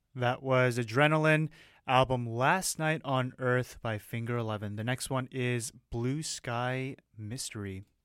That was Adrenaline album Last Night on Earth by Finger Eleven. The next one is Blue Sky Mystery.